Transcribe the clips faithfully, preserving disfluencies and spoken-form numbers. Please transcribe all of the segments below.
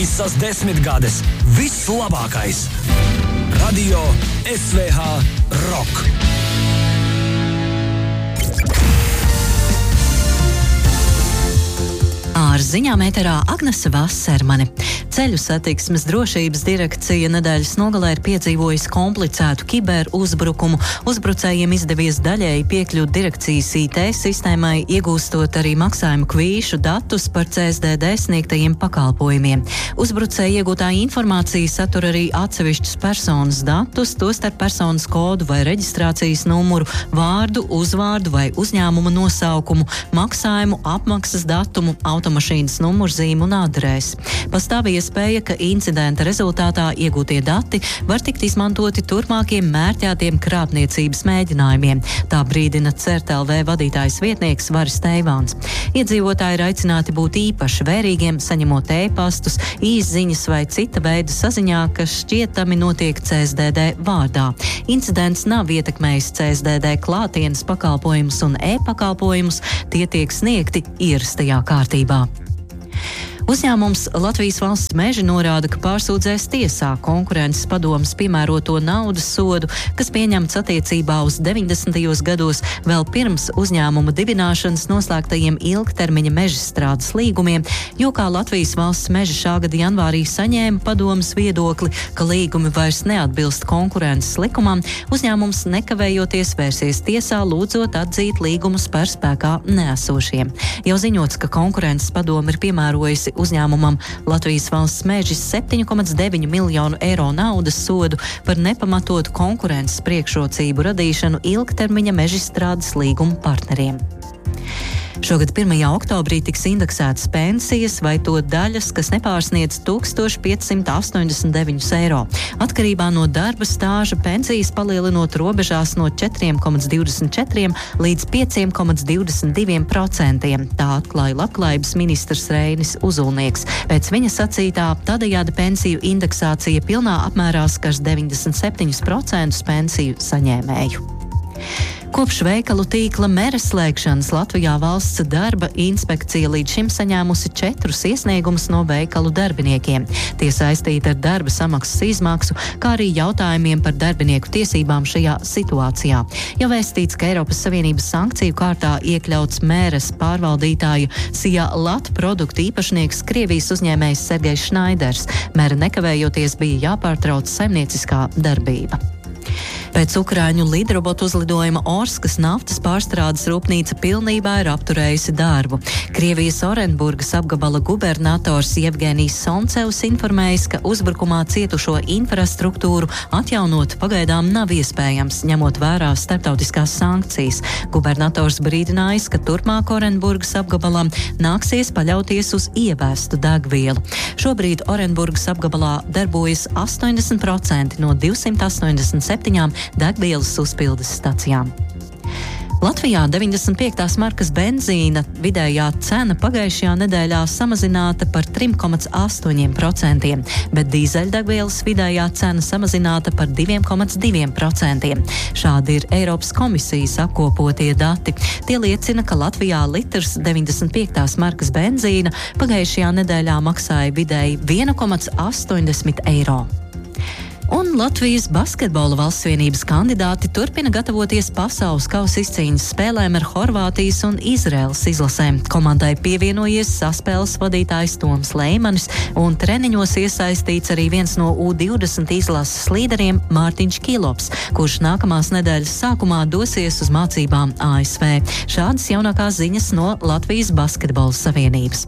Visas desmitgades vislabākais. Radio S V H Rock. Ar ziņām ēterā Agnese Vasermane. Ceļu satiksmes drošības direkcija nedēļas nogalē ir piedzīvojusi komplicētu kiberuzbrukumu. Uzbrucējiem izdevies daļēji piekļūt direkcijas I T sistēmai, iegūstot arī maksājumu kvīšu datus par C S D D sniegtajiem pakalpojumiem. Uzbrucēji iegūtā informācija satur arī atsevišķus personas datus, tostarp personas kodu vai reģistrācijas numuru, vārdu, uzvārdu vai uzņēmuma nosaukumu, maksājumu, apmaksas datumu, automašīnas numurzīmu un adresi. Pastāv iespēja, ka incidenta rezultātā iegūtie dati var tikt izmantoti turpmākiem mērķētiem krāpniecības mēģinājumiem. Tā brīdina C E R T L V vadītājs vietnieks Varis Teivāns. Iedzīvotāji ir aicināti būt īpaši vērīgiem, saņemot e-pastus, īsziņas vai cita veida saziņā, kas šķietami notiek C S D D vārdā. Incidents nav ietekmējis C S D D klātienes pakalpojumus un e-pakalpojumus, tie tiek sniegti ierastajā kārtībā. Uzņēmums Latvijas Valsts meži norāda, ka pārsūdzēs tiesā konkurences padomes piemēroto naudas sodu, kas pieņemts attiecībā uz deviņdesmitajos gados vēl pirms uzņēmuma dibināšanas noslēgtajiem ilgtermiņa mežstrādes līgumiem, jo kā Latvijas Valsts meži šā gada janvārī saņēma padomes viedokli, ka līgumi vairs neatbilst konkurences likumam, uzņēmums nekavējoties vērsies tiesā, lūdzot atzīt līgumus par spēkā neesošiem. Jau ziņots, ka konkurences padome ir piemērojusi uzņēmumam Latvijas Valsts mežis septiņu komats deviņu miljonu eiro naudas sodu par nepamatotu konkurences priekšrocību radīšanu ilgtermiņa mežstrādes līguma partneriem. Šogad pirmajā oktobrī tiks indeksētas pensijas vai to daļas, kas nepārsniedz tūkstoš piecsimt astoņdesmit deviņus eiro. Atkarībā no darba stāža pensijas palielinot robežās no četriem komats divdesmit četriem līdz pieciem komats divdesmit diviem procentiem. Tā atklāja Labklājības ministrs Reinis Uzulnieks. Pēc viņa sacītā, tādējādi pensiju indeksācija pilnā apmērā skars deviņdesmit septiņus procentus pensiju saņēmēju. Kopš veikalu tīkla Mere slēgšanas Latvijā valsts darba inspekcija līdz šim saņēmusi četrus iesniegumus no veikalu darbiniekiem. Tie saistīti ar darba samaksas izmaksu, kā arī jautājumiem par darbinieku tiesībām šajā situācijā. Jau vēstīts, ka Eiropas Savienības sankciju kārtā iekļauts Meres pārvaldītāja Sijā Lat produktu īpašnieks Krievijas uzņēmējs Sergejs Šnaiders. Mere nekavējoties bija jāpārtrauc saimnieciskā darbība. Pēc Ukraiņu lidrobotu uzlidojuma Orskas naftas pārstrādes rūpnīca pilnībā ir apturējusi darbu. Krievijas Orenburgas apgabala gubernators Jevgenijs Soncevs informējis, ka uzbrukumā cietušo infrastruktūru atjaunot pagaidām nav iespējams, ņemot vērā starptautiskās sankcijas. Gubernators brīdinājis, ka turpmāk Orenburgas apgabalam nāksies paļauties uz ievēstu degvielu. Šobrīd Orenburgas apgabalā darbojas astoņdesmit procenti no divsimt astoņdesmit septiņām degvielas uzpildes stacijām. Latvijā deviņdesmit piektās markas benzīna vidējā cena pagājušajā nedēļā samazināta par trim komats astoņiem procentiem, bet dīzeļdegvielas vidējā cena samazināta par diviem komats diviem procentiem. Šādi ir Eiropas komisijas apkopotie dati. Tie liecina, ka Latvijā litrs deviņdesmit piektās markas benzīna pagājušajā nedēļā maksāja vidēji viens komats astoņdesmit eiro. Un Latvijas basketbola valstsvienības kandidāti turpina gatavoties pasaules kausa izcīņas spēlēm ar Horvātijas un Izraēlas izlasēm. Komandai pievienojies saspēles vadītājs Toms Leimanis un treniņos iesaistīts arī viens no U divdesmit izlases līderiem Mārtiņš Kilops, kurš nākamās nedēļas sākumā dosies uz mācībām A S V. Šādas jaunākās ziņas no Latvijas basketbola savienības.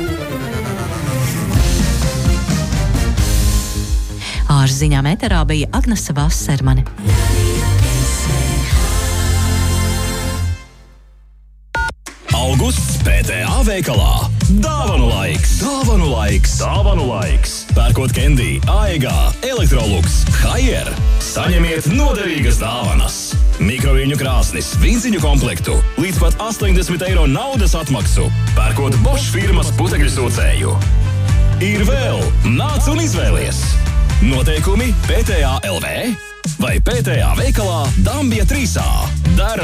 Ar ziņām ēterā bija Agnese Vasermane. Augusts P T A veikalā. Dāvanu laiks! Dāvanu laiks! Dāvanu laiks! Pērkot Candy, A E G, Electrolux, Haier, saņemiet noderīgas dāvanas. Mikroviļņu krāsnis, vīnciņu komplektu, līdz pat astoņdesmit eiro naudas atmaksu. Pērkot Bosch firmas putekļu sūcēju. Ir vēl! Nāc un izvēlies! Noteikumi P T A L V vai P T A veikalā Dambja trīs A. Dara